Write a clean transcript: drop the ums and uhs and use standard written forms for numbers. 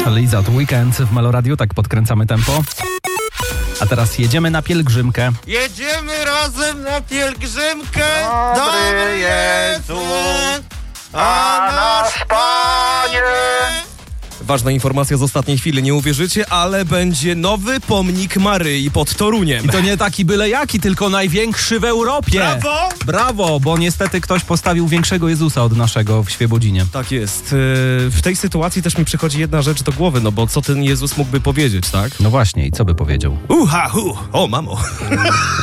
Lizard Weekend w Meloradiu, tak podkręcamy tempo. A teraz jedziemy na pielgrzymkę. Jedziemy razem na pielgrzymkę. Dobry Jezu, a nasz Panie. Ważna informacja z ostatniej chwili, nie uwierzycie, ale będzie nowy pomnik Maryi pod Toruniem. I to nie taki byle jaki, tylko największy w Europie. Brawo! Brawo, bo niestety ktoś postawił większego Jezusa od naszego w Świebodzinie. Tak jest. W tej sytuacji też mi przychodzi jedna rzecz do głowy, no bo co ten Jezus mógłby powiedzieć, tak? No właśnie, i co by powiedział? O mamo!